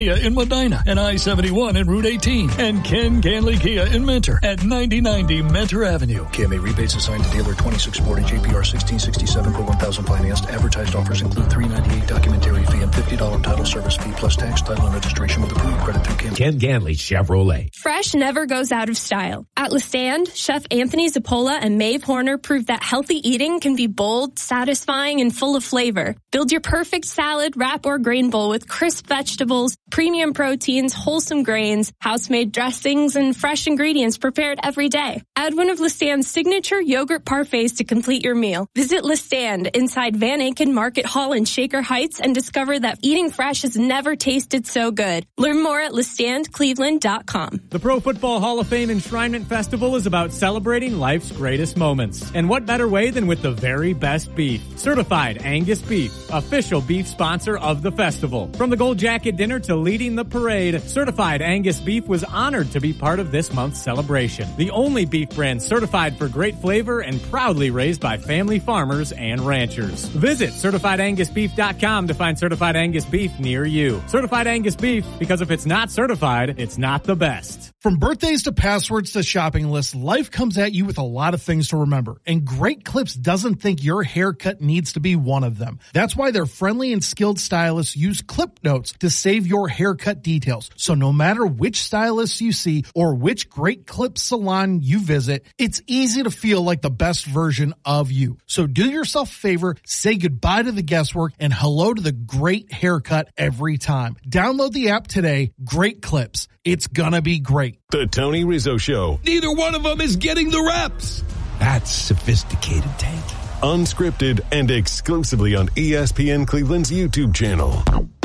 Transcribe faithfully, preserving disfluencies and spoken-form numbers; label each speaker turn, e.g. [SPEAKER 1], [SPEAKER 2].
[SPEAKER 1] Kia in Medina and I seventy-one and Route eighteen, and Ken Ganley Kia in Mentor at ninety ninety Mentor Avenue. K M A rebates assigned to dealer twenty-six forty J P R sixteen sixty-seven per one thousand financed. Advertised offers include three ninety-eight documentary fee and fifty dollars title service fee plus tax, title, and registration with approved credit through Ken.
[SPEAKER 2] Ken Ganley Chevrolet.
[SPEAKER 3] Fresh never goes out of style. At Le Stand, Chef Anthony Zappola and Maeve Horner prove that healthy eating can be bold, satisfying, and full of flavor. Build your perfect salad, wrap, or grain bowl with crisp vegetables, premium proteins, wholesome grains, house-made dressings, and fresh ingredients prepared every day. Add one of Le Stand's signature yogurt parfaits to complete your meal. Visit Le Stand inside Van Aken Market Hall in Shaker Heights and discover that eating fresh has never tasted so good. Learn more at le stand cleveland dot com.
[SPEAKER 4] The Pro Football Hall of Fame Enshrinement Festival is about celebrating life's greatest moments. And what better way than with the very best beef? Certified Angus Beef, official beef sponsor of the festival. From the Gold Jacket dinner to leading the parade, Certified Angus Beef was honored to be part of this month's celebration. The only beef brand certified for great flavor and proudly raised by family farmers and ranchers. Visit certified angus beef dot com to find Certified Angus Beef near you. Certified Angus Beef, because if it's not certified, it's not the best.
[SPEAKER 5] From birthdays to passwords to shopping lists, life comes at you with a lot of things to remember. And Great Clips doesn't think your haircut needs to be one of them. That's why their friendly and skilled stylists use Clip Notes to save your haircut details. So no matter which stylist you see or which Great Clips salon you visit, it's easy to feel like the best version of you. So do yourself a favor, say goodbye to the guesswork, and hello to the great haircut every time. Download the app today. Great Clips. It's gonna be great.
[SPEAKER 6] The Tony Rizzo Show.
[SPEAKER 7] Neither one of them is getting the reps.
[SPEAKER 2] That's sophisticated, Tank.
[SPEAKER 6] Unscripted and exclusively on E S P N Cleveland's YouTube channel.